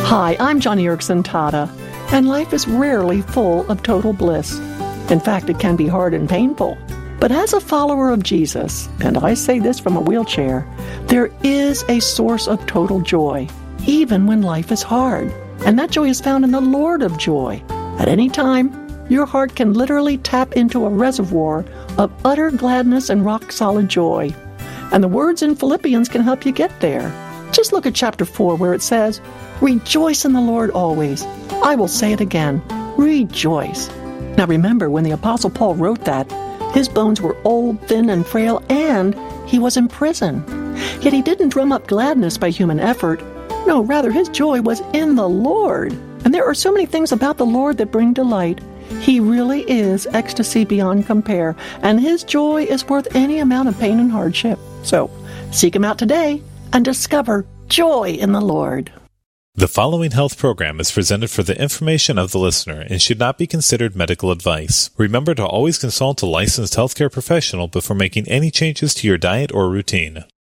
Hi, I'm Joni Eareckson Tada, and life is rarely full of total bliss. In fact, it can be hard and painful. But as a follower of Jesus, and I say this from a wheelchair, there is a source of total joy, even when life is hard. And that joy is found in the Lord of joy. At any time, your heart can literally tap into a reservoir of utter gladness and rock-solid joy. And the words in Philippians can help you get there. Just look at chapter 4 where it says, "Rejoice in the Lord always. I will say it again, rejoice." Now remember, when the Apostle Paul wrote that, his bones were old, thin, and frail, and he was in prison. Yet he didn't drum up gladness by human effort. No, rather his joy was in the Lord. And there are so many things about the Lord that bring delight. He really is ecstasy beyond compare, and his joy is worth any amount of pain and hardship. So, seek him out today and discover joy in the Lord. The following health program is presented for the information of the listener and should not be considered medical advice. Remember to always consult a licensed healthcare professional before making any changes to your diet or routine.